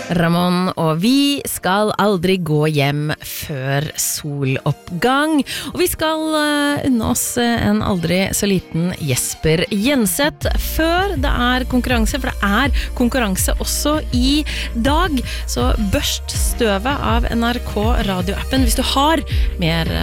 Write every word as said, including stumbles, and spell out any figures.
Ramón, og vi skal aldri gå hjem før soloppgang. Og vi skal uh, unne oss en aldri så liten Jesper Jenseth før det er konkurranse, for det er konkurranse også i dag. Så børst støvet av N R K radioappen hvis du har mer